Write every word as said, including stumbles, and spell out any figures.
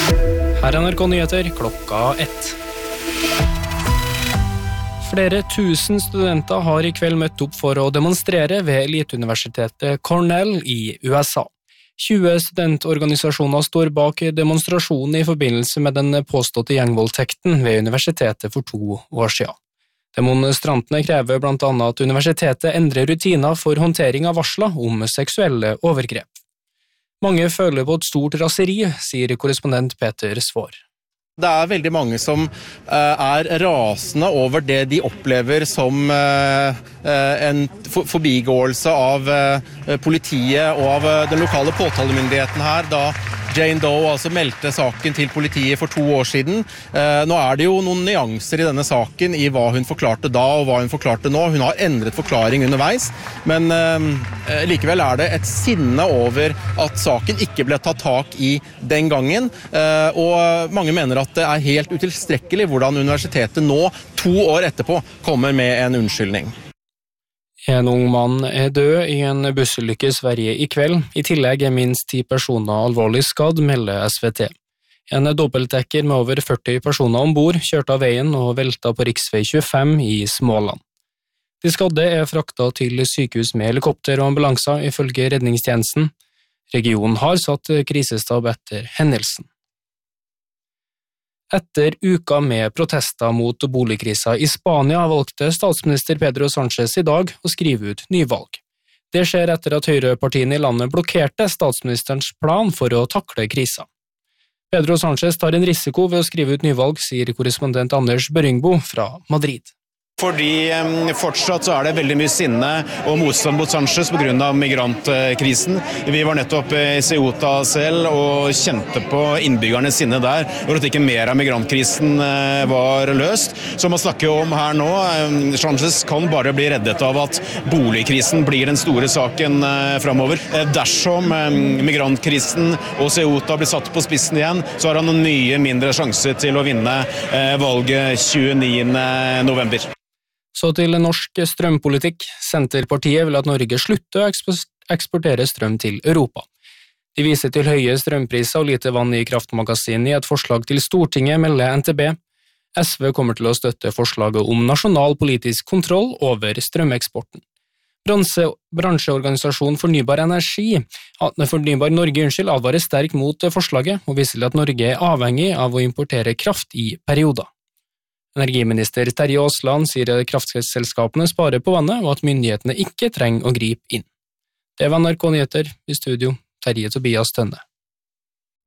Her er N R K Nyheter klokka ett. Flere tusen studenter har i kveld møtt opp for å demonstrere ved eliteuniversitetet Cornell i U S A. tjue studentorganisasjoner står bak demonstrasjonen i forbindelse med den påståtte gjengvoldtekten ved universitetet for to år siden. Demonstrantene krever blant annet at universitetet endrer rutiner for håndtering av varsler om seksuelle overgrep. Mange føler på et stort raseri, sier korrespondent Peter Svår. Det er veldig mange som er rasende over det de opplever som en forbigåelse av politiet og av den lokale påtalemyndigheten her, da Jane Doe altså meldte saken til politiet for to år siden. Nå er det jo noen nyanser i denne saken i hva hun forklarte da og hva hun forklarte nå. Hun har endret forklaring underveis, men likevel er det et sinne over at saken ikke ble tatt tak i den gangen, og mange mener at det er helt utilstrekkelig hvordan universitetet nå, to år etterpå, kommer med en unnskyldning. En ung mann er død i en bussulykke i Sverige i kveld. I tillegg er minst ti personer alvorlig skadd, melder S V T. En dobbeltdekker med over førti personer ombord kjørte av veien og velta på riksvei tjuefem i Småland. De skadde er fraktet til sykehus med helikopter og ambulanser, ifølge redningstjenesten. Regionen har satt krisestab etter hendelsen. Etter uka med protester mot boligkrisa i Spania valgte statsminister Pedro Sánchez i dag å skrive ut nyvalg. Det skjer etter at høyrepartiene i landet blokkerte statsministerens plan for å takle krisa. Pedro Sánchez tar en risiko ved å skrive ut nyvalg, sier korrespondent Anders Børingbo fra Madrid. Fordi fortsatt så er det veldig mye sinne og motstand mot Sánchez på grunn av migrantkrisen. Vi var nettopp i Ceuta selv og kjente på innbyggernes sinne der, hvor at ikke mer av migrantkrisen var løst. Som man snakker om her nå, Sánchez kan bare bli reddet av at boligkrisen blir den store saken fremover. Dersom migrantkrisen og Ceuta blir satt på spissen igjen, så har han en mye mindre sjanse til å vinne valget tjueniende november. Så til norsk strømpolitikk. Senterpartiet vil at Norge slutter å eksportere strøm til Europa. De viser til høye strømpriser og lite vann i kraftmagasin i et forslag til Stortinget, melder N T B. S V kommer til å støtte forslaget om nasjonal politisk kontroll over strømeksporten. Bransje, bransjeorganisasjonen Fornybar Energi, Fornybar Norge unnskyld, advarer sterkt mot forslaget og viser til at Norge er avhengig av å importere kraft i perioder. Energiminister Terje Aasland sier at kraftselskapene sparer på vannet og at myndighetene ikke trenger å gripe inn. Det var N R K Nyheter, i studio Terje Tobias Tønne.